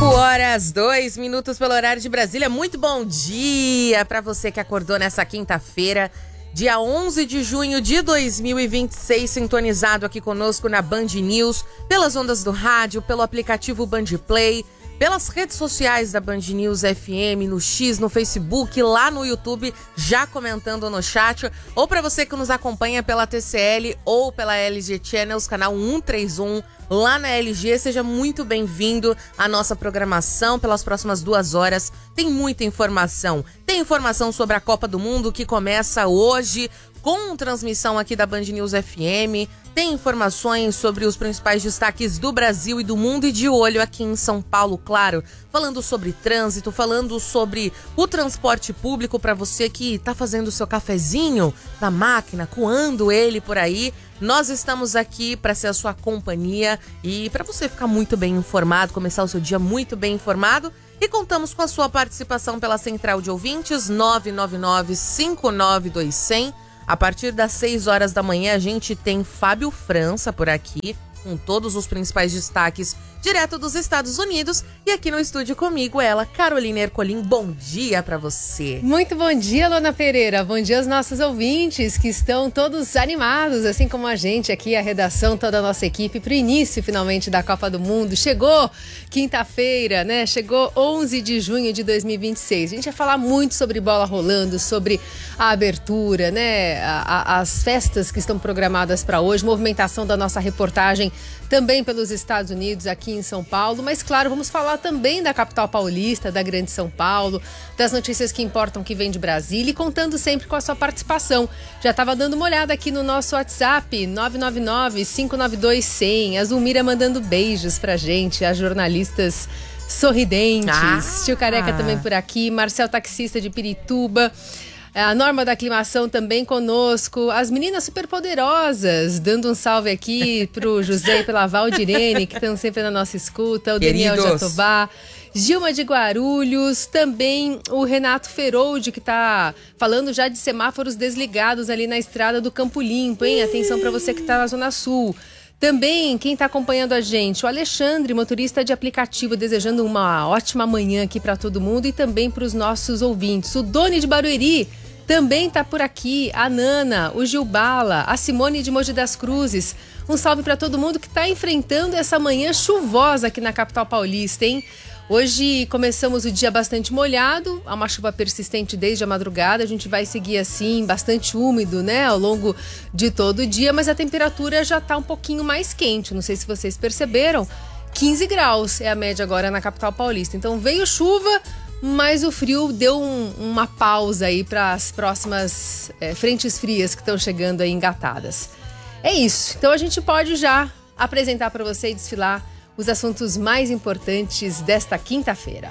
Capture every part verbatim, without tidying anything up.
horas, dois minutos pelo horário de Brasília. Muito bom dia para você que acordou nessa quinta-feira, dia onze de junho de dois mil e vinte e seis, sintonizado aqui conosco na Band News, pelas ondas do rádio, pelo aplicativo Band Play, pelas redes sociais da Band News F M, no X, no Facebook, lá no YouTube, já comentando no chat, ou para você que nos acompanha pela T C L ou pela L G Channels, canal cento e trinta e um, lá na L G, seja muito bem-vindo à nossa programação pelas próximas duas horas. Tem muita informação. Tem informação sobre a Copa do Mundo que começa hoje, com transmissão aqui da Band News F M. Tem informações sobre os principais destaques do Brasil e do mundo, e de olho aqui em São Paulo, claro, falando sobre trânsito, falando sobre o transporte público para você que tá fazendo o seu cafezinho na máquina, coando ele por aí. Nós estamos aqui para ser a sua companhia e para você ficar muito bem informado, começar o seu dia muito bem informado. E contamos com a sua participação pela central de ouvintes nove nove nove, cinco nove dois, zero zero. A partir das seis horas da manhã a gente tem Fábio França por aqui, com todos os principais destaques direto dos Estados Unidos. E aqui no estúdio comigo ela, Carolina Ercolim. Bom dia pra você. Muito bom dia, Lona Pereira. Bom dia aos nossos ouvintes que estão todos animados, assim como a gente aqui, a redação, toda a nossa equipe, pro início finalmente da Copa do Mundo. Chegou quinta-feira, né? Chegou onze de junho de dois mil e vinte e seis. A gente vai falar muito sobre bola rolando, sobre a abertura, né? A, a, as festas que estão programadas para hoje, movimentação da nossa reportagem também pelos Estados Unidos, aqui em São Paulo. Mas, claro, vamos falar também da capital paulista, da Grande São Paulo, das notícias que importam que vem de Brasília, e contando sempre com a sua participação. Já estava dando uma olhada aqui no nosso WhatsApp, nove nove nove, cinco nove dois, zero zero. A Zulmira mandando beijos pra gente, as jornalistas sorridentes. Ah. Tio Careca também por aqui, Marcel Taxista de Pirituba. A Norma da Aclimação também conosco. As meninas superpoderosas, dando um salve aqui pro José e pela Valdirene, que estão sempre na nossa escuta. O Daniel Jatobá, Gilma de Guarulhos, também o Renato Feroldi, que tá falando já de semáforos desligados ali na estrada do Campo Limpo, hein? Atenção para você que tá na Zona Sul. Também, quem está acompanhando a gente, o Alexandre, motorista de aplicativo, desejando uma ótima manhã aqui para todo mundo e também para os nossos ouvintes. O Doni de Barueri também está por aqui, a Nana, o Gilbala, a Simone de Mogi das Cruzes. Um salve para todo mundo que está enfrentando essa manhã chuvosa aqui na capital paulista, hein? Hoje começamos o dia bastante molhado, há uma chuva persistente desde a madrugada, a gente vai seguir assim, bastante úmido, né, ao longo de todo o dia, mas a temperatura já está um pouquinho mais quente, não sei se vocês perceberam, quinze graus é a média agora na capital paulista. Então veio chuva, mas o frio deu um, uma pausa aí para as próximas é, frentes frias que estão chegando aí engatadas. É isso, então a gente pode já apresentar para você e desfilar os assuntos mais importantes desta quinta-feira.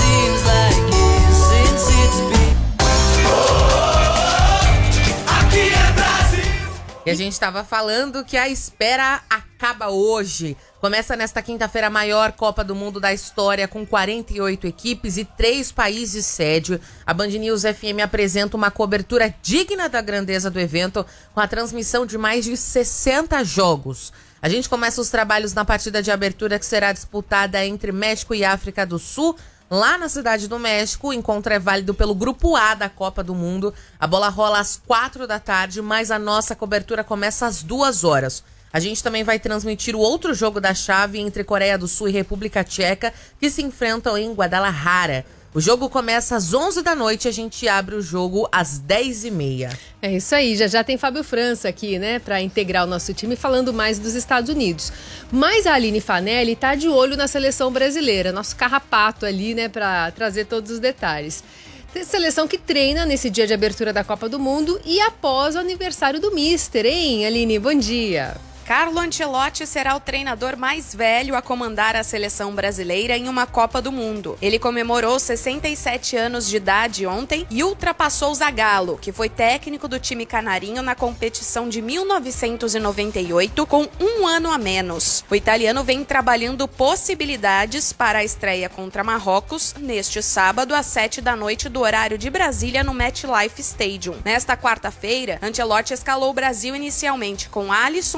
E a gente estava falando que a espera acaba hoje. Começa nesta quinta-feira a maior Copa do Mundo da história, com quarenta e oito equipes e três países sede. A Band News F M apresenta uma cobertura digna da grandeza do evento, com a transmissão de mais de sessenta jogos. A gente começa os trabalhos na partida de abertura, que será disputada entre México e África do Sul, lá na Cidade do México. O encontro é válido pelo Grupo A da Copa do Mundo. A bola rola às quatro da tarde, mas a nossa cobertura começa às duas horas. A gente também vai transmitir o outro jogo da chave entre Coreia do Sul e República Tcheca, que se enfrentam em Guadalajara. O jogo começa às onze da noite, a gente abre o jogo às dez e meia. É isso aí, já já tem Fábio França aqui, né, para integrar o nosso time, falando mais dos Estados Unidos. Mas a Aline Fanelli tá de olho na seleção brasileira, nosso carrapato ali, né, para trazer todos os detalhes. Tem seleção que treina nesse dia de abertura da Copa do Mundo e após o aniversário do Mister, hein, Aline? Bom dia. Carlo Ancelotti será o treinador mais velho a comandar a seleção brasileira em uma Copa do Mundo. Ele comemorou sessenta e sete anos de idade ontem e ultrapassou Zagallo, que foi técnico do time canarinho na competição de mil novecentos e noventa e oito, com um ano a menos. O italiano vem trabalhando possibilidades para a estreia contra Marrocos neste sábado às sete da noite do horário de Brasília no MetLife Stadium. Nesta quarta-feira, Ancelotti escalou o Brasil inicialmente com Alisson, Danilo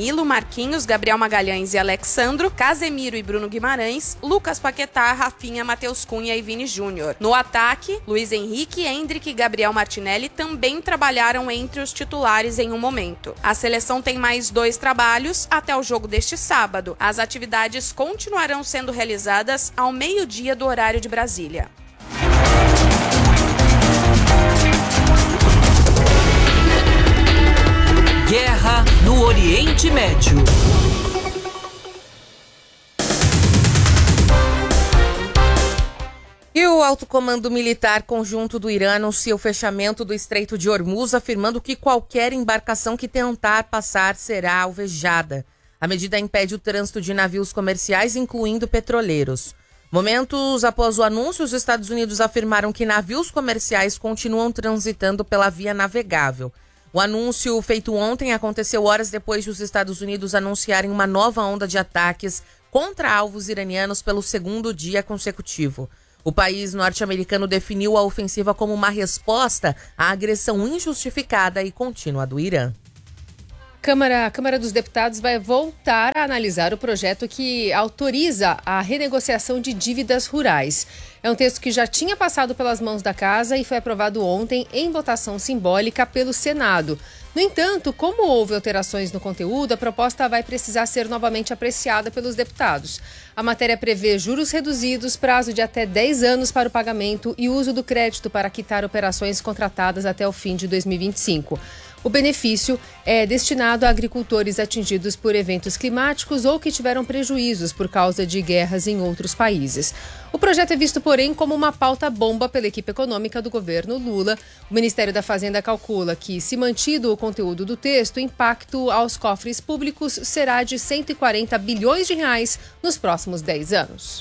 Danilo, Marquinhos, Gabriel Magalhães e Alexandro, Casemiro e Bruno Guimarães, Lucas Paquetá, Rafinha, Matheus Cunha e Vini Júnior. No ataque, Luiz Henrique, Endrick e Gabriel Martinelli também trabalharam entre os titulares em um momento. A seleção tem mais dois trabalhos até o jogo deste sábado. As atividades continuarão sendo realizadas ao meio-dia do horário de Brasília. Guerra no Oriente Médio. E o Alto Comando Militar Conjunto do Irã anuncia o fechamento do Estreito de Hormuz, afirmando que qualquer embarcação que tentar passar será alvejada. A medida impede o trânsito de navios comerciais, incluindo petroleiros. Momentos após o anúncio, os Estados Unidos afirmaram que navios comerciais continuam transitando pela via navegável. O anúncio feito ontem aconteceu horas depois de os Estados Unidos anunciarem uma nova onda de ataques contra alvos iranianos pelo segundo dia consecutivo. O país norte-americano definiu a ofensiva como uma resposta à agressão injustificada e contínua do Irã. Câmara, a Câmara dos Deputados vai voltar a analisar o projeto que autoriza a renegociação de dívidas rurais. É um texto que já tinha passado pelas mãos da Casa e foi aprovado ontem em votação simbólica pelo Senado. No entanto, como houve alterações no conteúdo, a proposta vai precisar ser novamente apreciada pelos deputados. A matéria prevê juros reduzidos, prazo de até dez anos para o pagamento e uso do crédito para quitar operações contratadas até o fim de dois mil e vinte e cinco. O benefício é destinado a agricultores atingidos por eventos climáticos ou que tiveram prejuízos por causa de guerras em outros países. O projeto é visto, porém, como uma pauta-bomba pela equipe econômica do governo Lula. O Ministério da Fazenda calcula que, se mantido o conteúdo do texto, o impacto aos cofres públicos será de cento e quarenta bilhões de reais nos próximos dez anos.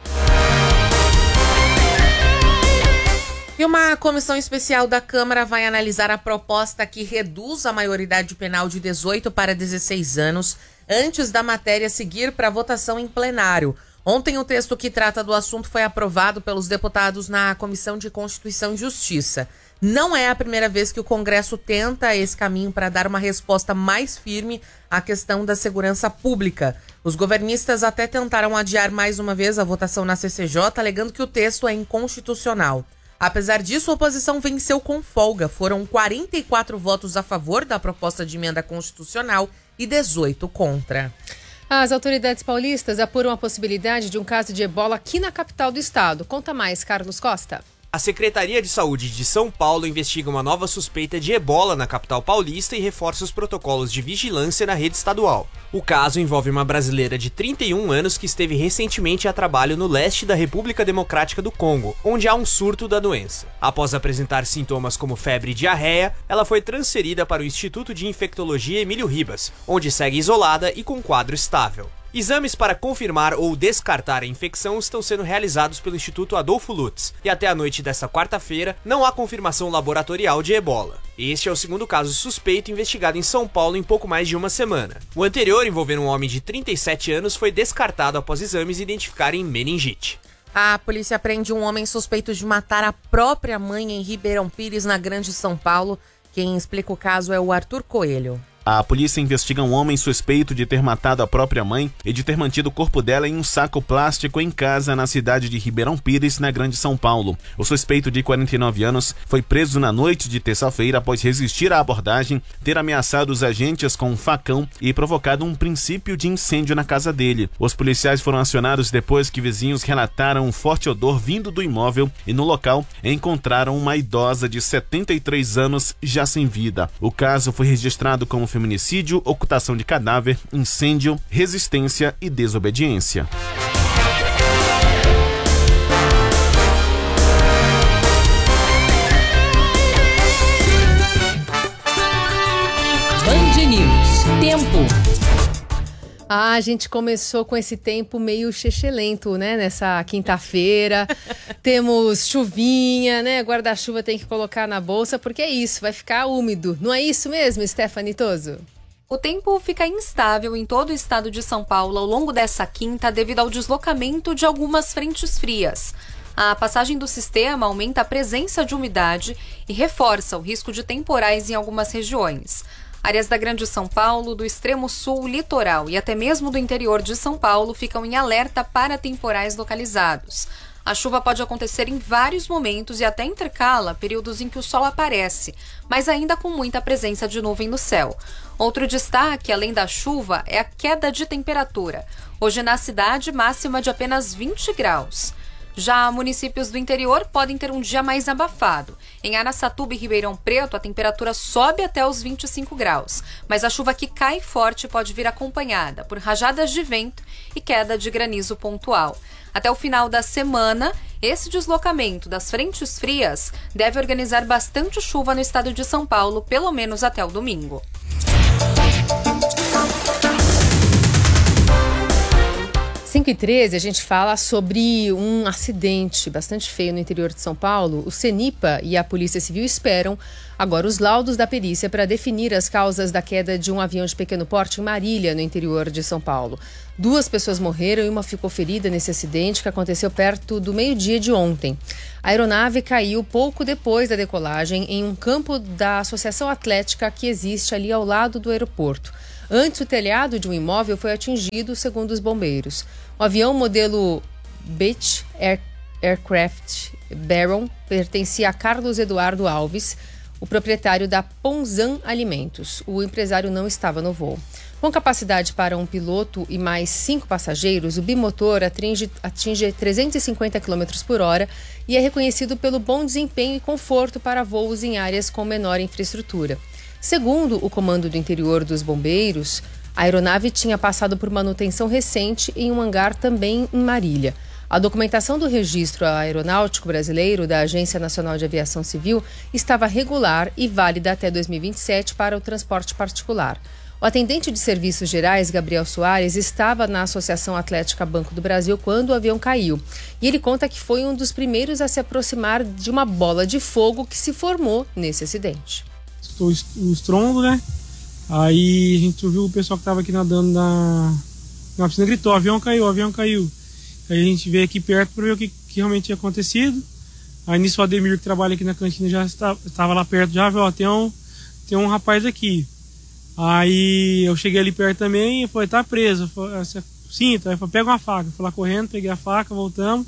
E uma comissão especial da Câmara vai analisar a proposta que reduz a maioridade penal de dezoito para dezesseis anos antes da matéria seguir para votação em plenário. Ontem, o texto que trata do assunto foi aprovado pelos deputados na Comissão de Constituição e Justiça. Não é a primeira vez que o Congresso tenta esse caminho para dar uma resposta mais firme à questão da segurança pública. Os governistas até tentaram adiar mais uma vez a votação na C C J, alegando que o texto é inconstitucional. Apesar disso, a oposição venceu com folga. Foram quarenta e quatro votos a favor da proposta de emenda constitucional e dezoito contra. As autoridades paulistas apuram a possibilidade de um caso de ebola aqui na capital do estado. Conta mais, Carlos Costa. A Secretaria de Saúde de São Paulo investiga uma nova suspeita de ebola na capital paulista e reforça os protocolos de vigilância na rede estadual. O caso envolve uma brasileira de trinta e um anos que esteve recentemente a trabalho no leste da República Democrática do Congo, onde há um surto da doença. Após apresentar sintomas como febre e diarreia, ela foi transferida para o Instituto de Infectologia Emílio Ribas, onde segue isolada e com quadro estável. Exames para confirmar ou descartar a infecção estão sendo realizados pelo Instituto Adolfo Lutz, e até a noite desta quarta-feira não há confirmação laboratorial de ebola. Este é o segundo caso suspeito investigado em São Paulo em pouco mais de uma semana. O anterior, envolvendo um homem de trinta e sete anos, foi descartado após exames identificarem meningite. A polícia prende um homem suspeito de matar a própria mãe em Ribeirão Pires, na Grande São Paulo. Quem explica o caso é o Arthur Coelho. A polícia investiga um homem suspeito de ter matado a própria mãe e de ter mantido o corpo dela em um saco plástico em casa na cidade de Ribeirão Pires, na Grande São Paulo. O suspeito, de quarenta e nove anos, foi preso na noite de terça-feira após resistir à abordagem, ter ameaçado os agentes com um facão e provocado um princípio de incêndio na casa dele. Os policiais foram acionados depois que vizinhos relataram um forte odor vindo do imóvel e no local encontraram uma idosa de setenta e três anos já sem vida. O caso foi registrado como feminicídio, ocultação de cadáver, incêndio, resistência e desobediência. Band News. Tempo. Ah, a gente começou com esse tempo meio xexelento, né? Nessa quinta-feira. Temos chuvinha, né? Guarda-chuva tem que colocar na bolsa, porque é isso, vai ficar úmido. Não é isso mesmo, Stephanie Toso? O tempo fica instável em todo o estado de São Paulo ao longo dessa quinta devido ao deslocamento de algumas frentes frias. A passagem do sistema aumenta a presença de umidade e reforça o risco de temporais em algumas regiões. Áreas da Grande São Paulo, do extremo sul, litoral e até mesmo do interior de São Paulo ficam em alerta para temporais localizados. A chuva pode acontecer em vários momentos e até intercala períodos em que o sol aparece, mas ainda com muita presença de nuvem no céu. Outro destaque, além da chuva, é a queda de temperatura. Hoje na cidade, máxima de apenas vinte graus. Já municípios do interior podem ter um dia mais abafado. Em Araçatuba e Ribeirão Preto, a temperatura sobe até os vinte e cinco graus, mas a chuva que cai forte pode vir acompanhada por rajadas de vento e queda de granizo pontual. Até o final da semana, esse deslocamento das frentes frias deve organizar bastante chuva no estado de São Paulo, pelo menos até o domingo. cinco e treze, a gente fala sobre um acidente bastante feio no interior de São Paulo. O CENIPA e a Polícia Civil esperam agora os laudos da perícia para definir as causas da queda de um avião de pequeno porte em Marília, no interior de São Paulo. Duas pessoas morreram e uma ficou ferida nesse acidente que aconteceu perto do meio-dia de ontem. A aeronave caiu pouco depois da decolagem em um campo da Associação Atlética que existe ali ao lado do aeroporto. Antes, o telhado de um imóvel foi atingido, segundo os bombeiros. O avião modelo Beech Air, Aircraft Baron pertencia a Carlos Eduardo Alves, o proprietário da Ponzan Alimentos. O empresário não estava no voo. Com capacidade para um piloto e mais cinco passageiros, o bimotor atinge, atinge trezentos e cinquenta quilômetros por hora e é reconhecido pelo bom desempenho e conforto para voos em áreas com menor infraestrutura. Segundo o Comando do Interior dos Bombeiros, a aeronave tinha passado por manutenção recente em um hangar também em Marília. A documentação do Registro Aeronáutico Brasileiro da Agência Nacional de Aviação Civil estava regular e válida até dois mil e vinte e sete para o transporte particular. O atendente de serviços gerais, Gabriel Soares, estava na Associação Atlética Banco do Brasil quando o avião caiu. E ele conta que foi um dos primeiros a se aproximar de uma bola de fogo que se formou nesse acidente. O estrondo, né? Aí a gente ouviu o pessoal que estava aqui nadando na, na piscina, gritou: o avião caiu, o avião caiu. Aí a gente veio aqui perto para ver o que, que realmente tinha acontecido. Aí nisso o Ademir, que trabalha aqui na cantina, já estava, estava lá perto, já viu, ó, tem um, tem um rapaz aqui. Aí eu cheguei ali perto também e falei: tá preso. Eu falei: sim, tá. Aí eu falei: pega uma faca. Eu fui lá correndo, peguei a faca, voltamos.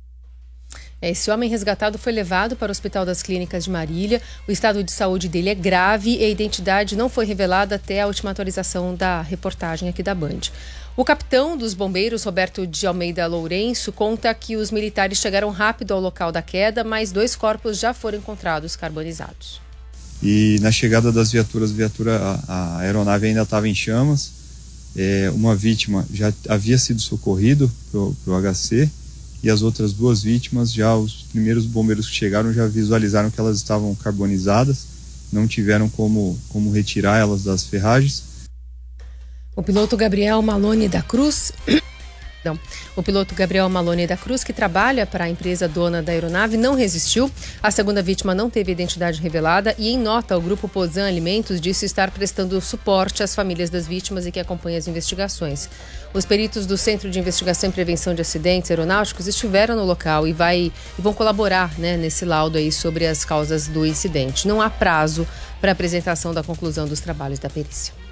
Esse homem resgatado foi levado para o Hospital das Clínicas de Marília. O estado de saúde dele é grave e a identidade não foi revelada até a última atualização da reportagem aqui da Band. O capitão dos bombeiros, Roberto de Almeida Lourenço, conta que os militares chegaram rápido ao local da queda, mas dois corpos já foram encontrados carbonizados. E na chegada das viaturas, viatura, a, a aeronave ainda estava em chamas. É, uma vítima já havia sido socorrido para o H C. E as outras duas vítimas, já os primeiros bombeiros que chegaram já visualizaram que elas estavam carbonizadas, não tiveram como, como retirar elas das ferragens. O piloto Gabriel Malone da Cruz... Não. O piloto Gabriel Malone da Cruz, que trabalha para a empresa dona da aeronave, não resistiu. A segunda vítima não teve identidade revelada e, em nota, o grupo Pozan Alimentos disse estar prestando suporte às famílias das vítimas e que acompanha as investigações. Os peritos do Centro de Investigação e Prevenção de Acidentes Aeronáuticos estiveram no local e, vai, e vão colaborar, né, nesse laudo aí sobre as causas do incidente. Não há prazo para a apresentação da conclusão dos trabalhos da perícia.